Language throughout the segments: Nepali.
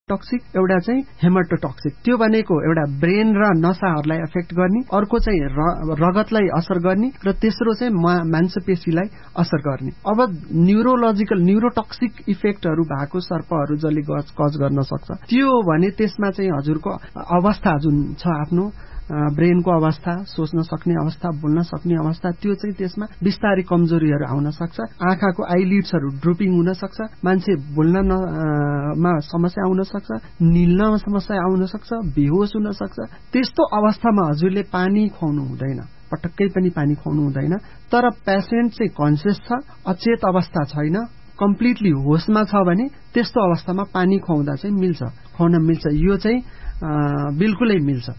टक्सिक, एउटा चाहिँ हेमाटोटक्सिक। त्यो भनेको एउटा ब्रेन र नसाहरूलाई एफेक्ट गर्ने, अर्को चाहिँ रगतलाई असर गर्ने र तेस्रो चाहिँ मांसपेशीलाई असर गर्ने। अब न्यूरोटक्सिक इफेक्टहरू भएको सर्पहरू जसले कज गर्न सक्छ त्यो भने त्यसमा चाहिँ हजुरको अवस्था जुन छ आफ्नो ब्रेनको अवस्था, सोच्न सक्ने अवस्था, बोल्न सक्ने अवस्था, त्यो चाहिँ त्यसमा बिस्तारै कमजोरीहरू आउन सक्छ। आँखाको आइलिड्सहरू ड्रुपिङ हुन सक्छ, मान्छे बोल्नमा समस्या आउन सक्छ, निल्नमा समस्या आउन सक्छ, बेहोस हुन सक्छ। त्यस्तो अवस्थामा हजुरले पानी खुवाउनु हुँदैन, पटक्कै पनि पानी खुवाउनु हुँदैन। तर पेशेन्ट चाहिँ कन्सियस छ, अचेत अवस्था छैन, कम्प्लिटली होसमा छ भने त्यस्तो अवस्थामा पानी खुवाउँदा चाहिँ खुवाउन मिल्छ। यो चाहिँ बिल्कुलै मिल्छ।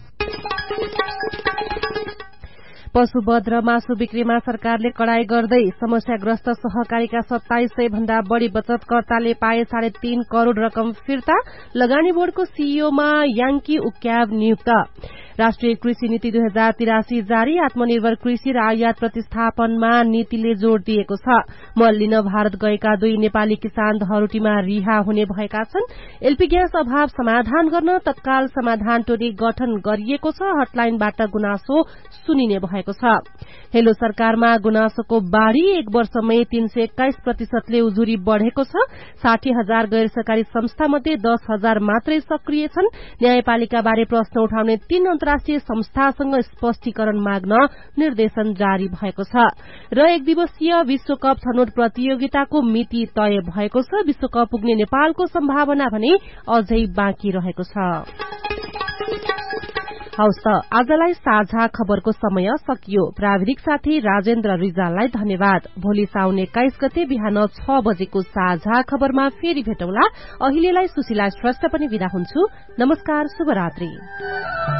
पशुवध र मासु बिक्रीमा सरकारले कडाई गर्दै समस्याग्रस्त सहकारीका 2700 भन्दा बढ़ी बचतकर्ताले पाए 3.5 करोड़ रकम फिर्ता। लगानी बोर्डको सीईओमा याङ्की उक्याव नियुक्त। राष्ट्रिय कृषि नीति 2083 जारी। आत्मनिर्भर कृषि र आयात प्रतिस्थापनमा नीतिले जोड़ दिएको छ। मल लिन भारत गएका 2 नेपाली किसान धरोटीमा रिहा हुने भएका छन्। एलपी ग्यास अभाव समाधान गर्न तत्काल समाधान टोली गठन गरिएको छ। हटलाइनबाट गुनासो सुनिने भएको छ। हेलो सरकारमा गुनासोको बाढ़ी 1 वर्षमै 321% उजुरी बढ़ेको छ। 60,000 गैर सरकारी संस्था मध्ये 10,000 मात्रै सक्रिय छन्। न्यायपालिका बारे प्रश्न उठाउने 3 अन्तर्राष्ट्रिय संस्थासँग स्पष्टीकरण माग्न निर्देशन जारी भएको छ। र 1 दिवसीय विश्वकप छनौट प्रतियोगिताको मिति तय भएको छ। विश्वकप पुग्ने नेपालको सम्भावना भने अझै बाँकी रहेको छ। हौस् त आजलाई साझा खबरको समय सकियो। प्राविधिक साथी राजेन्द्र रिजाललाई धन्यवाद। भोलि साउन 21 गते बिहान 6 बजेको साझा खबरमा फेरि भेटौँला। अहिलेलाई सुशीला श्रेष्ठ पनि बिदा हुन्छु। नमस्कार, शुभरात्रि।